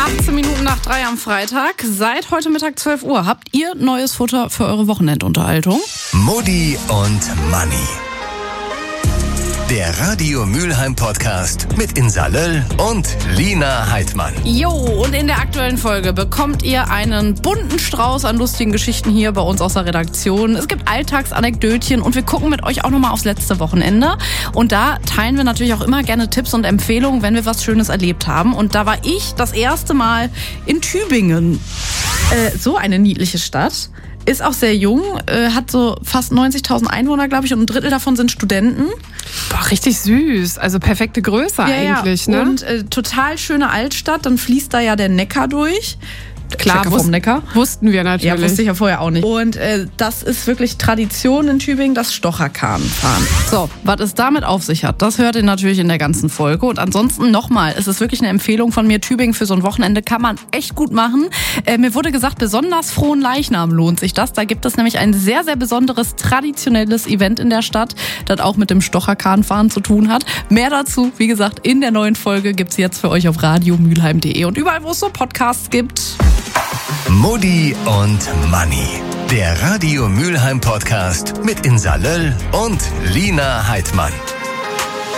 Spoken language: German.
18 Minuten nach 3 am Freitag. Seit heute Mittag 12 Uhr habt ihr neues Futter für eure Wochenendunterhaltung. Mutti und Manni. Der Radio Mülheim Podcast mit Insa Löll und Lina Heidmann. Jo, und in der aktuellen Folge bekommt ihr einen bunten Strauß an lustigen Geschichten hier bei uns aus der Redaktion. Es gibt Alltagsanekdötchen und wir gucken mit euch auch nochmal aufs letzte Wochenende. Und da teilen wir natürlich auch immer gerne Tipps und Empfehlungen, wenn wir was Schönes erlebt haben. Und da war ich das erste Mal in Tübingen. So eine niedliche Stadt. Ist auch sehr jung, hat so fast 90.000 Einwohner, glaube ich, und ein Drittel davon sind Studenten. Boah, richtig süß. Also perfekte Größe eigentlich, ja. ne? Und total schöne Altstadt, dann fließt da ja der Neckar durch. Klar, vom Neckar. Wussten wir natürlich. Ja, wusste ich ja vorher auch nicht. Und das ist wirklich Tradition in Tübingen, das Stocherkahnfahren. So, was es damit auf sich hat, das hört ihr natürlich in der ganzen Folge. Und ansonsten nochmal, es ist wirklich eine Empfehlung von mir. Tübingen für so ein Wochenende kann man echt gut machen. Mir wurde gesagt, besonders frohen Leichnam lohnt sich das. Da gibt es nämlich ein sehr, sehr besonderes, traditionelles Event in der Stadt, das auch mit dem Stocherkahnfahren zu tun hat. Mehr dazu, wie gesagt, in der neuen Folge gibt's jetzt für euch auf radiomülheim.de und überall, wo es so Podcasts gibt. Mutti und Manni. Der Radio Mülheim Podcast mit Insa Löll und Lina Heidmann.